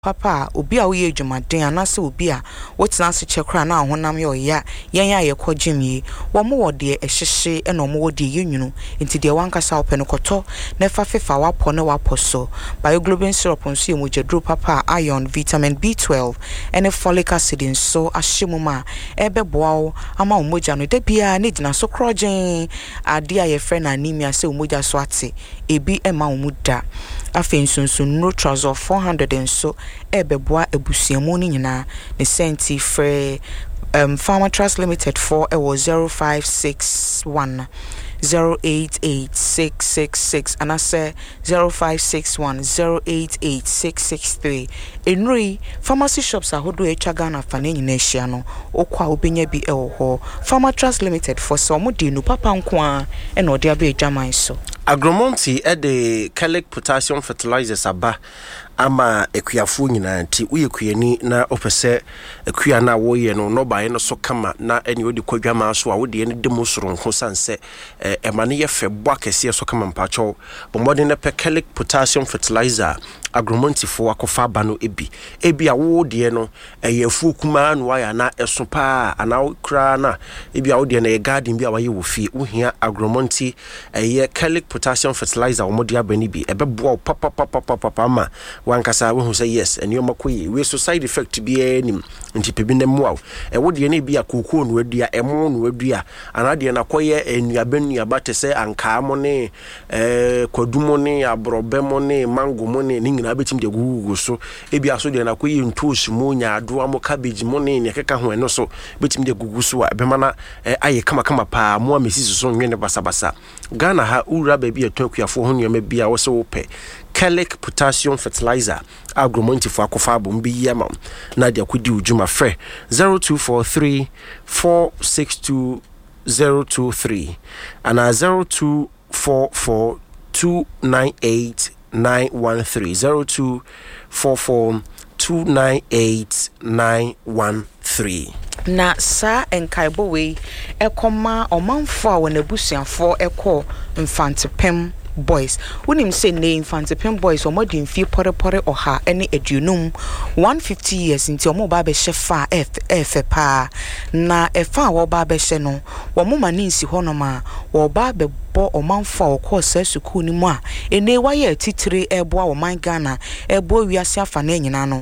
Papa, obi a woye dwumaden anase obi a wotena se chekra na honam ye oya yen ya ye kwogim yi wo mo wode ehyehye ena mo wode yenwunu enti de wankasa ope no koto na fa fefa wapo na wapo so bioglobin syrup nso yemojadro papa iron vitamin B12 ene folic acid nso ahyemuma ebeboa wo ama omoja no da bia ne dina so krogen ade a ye frɛ na anemia se omoja so ate ebi ema omuda afensunsun Notrazol 400 nso ebeboa ebusiamu ni nyina ne senti frɛ Pharma Trust Limited for 0561 088666 and I say 0561 088663 enri pharmacy shops ahodo etwagana fane nyina ehia no okwa obenya bi ewo Pharma Trust Limited for so modi no papa nko a e na ode aba edwaman so Agromonti the Calic potassium fertilizers aba ama ekuafo nyina nti uyekuyani na opese ekua na woye no no bae no so kama na eni odi kwadwama so a wode eni demo soro nko sanse emane ye febwa kese so kama mpacho bomode na Calic potassium fertilizer Agromonti fo akofa ba no ebi a wode no eyefu kuma no ya na eso pa ana kra na ebi a wode na ye garden bi a waye wo fie uhia Agromonti eye Calic potassium fertilizer omode abani bi ebeboa papa ma wankasa we hu say yes eni omakoye we so side effect bi enim nti pebi na muaw wode ne bi akoko no adua emo no adua anade na koye enuabanu abate se anka mo ne kwadumo ne abrobemo ne mango mo ne nyina betim de gugu so ebi aso de na koye ntosu mo nya ado amo cabbage mo ne keka ho eno so betim de gugu so a bema na aye kama pa mo amesi so nwene basabasa Ghana ha ura ba bi atokuafo ho nyoma bi a wo se wo pe Calic potassium fertilizer Agromonti for akofa bom bi yama na de akodi ujuma frɛ 0243 462 023 and 0244 298 913 0244 298 913 na sa enkaibo we ekoma omanfo a wonabusuafo ekọ mfantepem boys unim say ne infantepem boys omodi mfie porepore oha ene aduonum 150 years nti omo ba be shefa efe pa na efa wo ba be hye no wo mo mani nsi honoma wo ba be bo omanfo okọ sa suku ni mu a ene waye titire eboa wo man Ghana ebo wiase afa na nyina no